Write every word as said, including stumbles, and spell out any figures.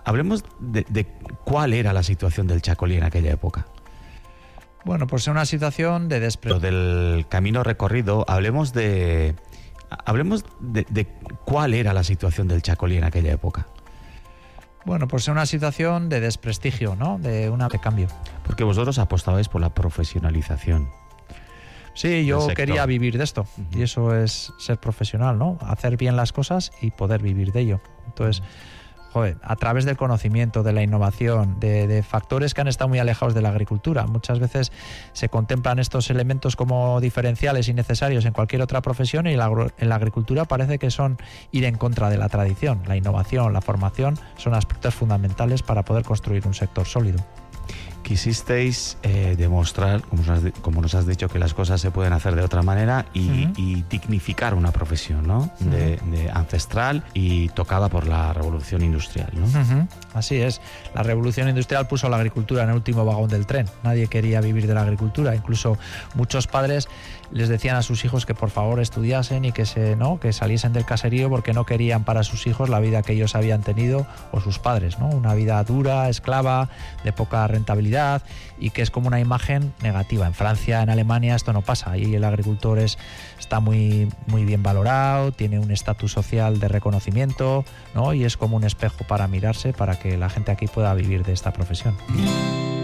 hablemos de, de cuál era la situación del chacolí en aquella época. Bueno, pues es una situación de desprestigio. Del camino recorrido, hablemos de hablemos de, de cuál era la situación del chacolí en aquella época. Bueno, pues es una situación de desprestigio, ¿no? De una de cambio. Porque vosotros apostabais por la profesionalización. Sí, yo quería vivir de esto. Uh-huh. Y eso es ser profesional, ¿no? Hacer bien las cosas y poder vivir de ello. Entonces, joder, a través del conocimiento, de la innovación, de, de factores que han estado muy alejados de la agricultura. Muchas veces se contemplan estos elementos como diferenciales y necesarios en cualquier otra profesión, y en la, en la agricultura parece que son ir en contra de la tradición. La innovación, la formación son aspectos fundamentales para poder construir un sector sólido. Quisisteis eh, demostrar, como nos, has, como nos has dicho, que las cosas se pueden hacer de otra manera y, uh-huh. y dignificar una profesión, ¿no? Uh-huh. de, de ancestral y tocada por la revolución industrial, ¿no? Uh-huh. Así es. La revolución industrial puso a la agricultura en el último vagón del tren. Nadie quería vivir de la agricultura. Incluso muchos padres les decían a sus hijos que por favor estudiasen y que se, ¿no? que saliesen del caserío, porque no querían para sus hijos la vida que ellos habían tenido o sus padres, ¿no? Una vida dura, esclava, de poca rentabilidad, y que es como una imagen negativa. En Francia, en Alemania esto no pasa. Ahí el agricultor es, está muy, muy bien valorado, tiene un estatus social de reconocimiento, ¿no? Y es como un espejo para mirarse, para que la gente aquí pueda vivir de esta profesión.